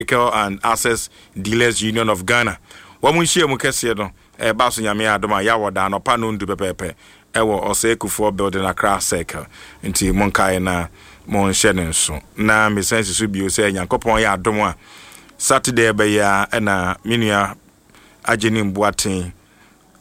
Liquor and Access Dealers Union of Ghana. Wamunshia Mukesiedo, Basu Yamia Doma Yawadan, or Panun du Pepe, Ewo Oseku for building a crass circle into Monkai na Mon Shenenso. Na me sense should be saying Yankopon ya Doma Saturday by ya and a minia Ajenim Boatin